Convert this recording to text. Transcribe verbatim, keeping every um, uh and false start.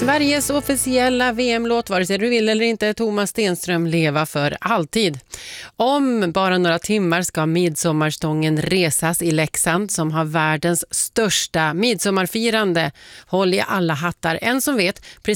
Sveriges officiella V M-låt, vare sig du vill eller inte, Thomas Stenström, leva för alltid. Om bara några timmar ska midsommarstången resas i Leksand som har världens största midsommarfirande. Håll i alla hattar, en som vet